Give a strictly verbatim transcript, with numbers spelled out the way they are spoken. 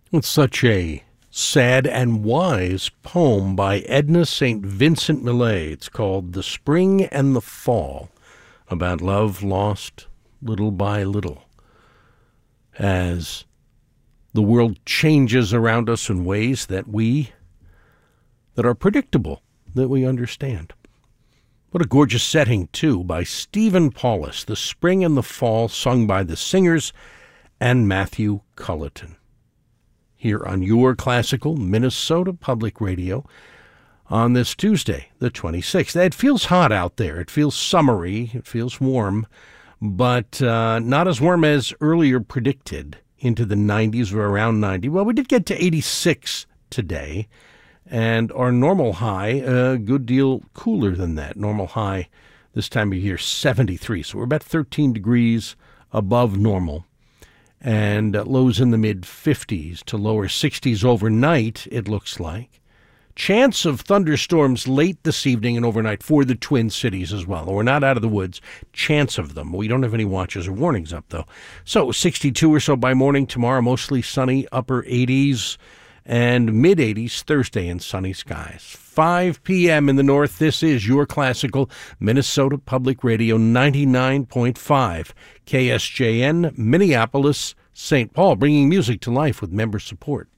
It's such a sad and wise poem by Edna Saint Vincent Millay. It's called The Spring and the Fall, about love lost little by little as the world changes around us in ways that we, that are predictable, that we understand. What a gorgeous setting, too, by Stephen Paulus, The Spring and the Fall, sung by the Singers and Matthew Culleton. Here on your classical Minnesota Public Radio on this Tuesday, the twenty-sixth. It feels hot out there. It feels summery. It feels warm, but uh, not as warm as earlier predicted, into the nineties or around ninety. Well, we did get to eighty-six today, and our normal high, a good deal cooler than that. Normal high this time of year, seventy-three. So we're about thirteen degrees above normal. And lows in the mid-fifties to lower sixties overnight, it looks like. Chance of thunderstorms late this evening and overnight for the Twin Cities as well. We're not out of the woods. Chance of them. We don't have any watches or warnings up, though. So sixty-two or so by morning tomorrow, mostly sunny, upper eighties, and mid-eighties Thursday and sunny skies. five p.m. in the north, this is your classical Minnesota Public Radio ninety-nine point five, K S J N, Minneapolis, Saint Paul, bringing music to life with member support.